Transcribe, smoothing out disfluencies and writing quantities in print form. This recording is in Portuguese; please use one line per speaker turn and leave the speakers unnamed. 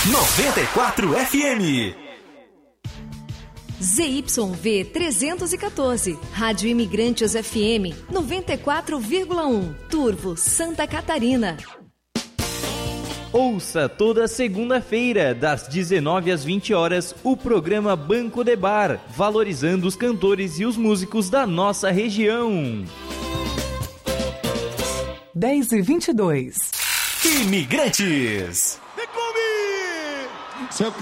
94 FM.
ZYV 314, Rádio Imigrantes FM 94,1, Turvo, Santa Catarina.
Ouça toda segunda-feira, das 19 às 20 horas, o programa Banco de Bar, valorizando os cantores e os músicos da nossa região.
10h22.
Imigrantes.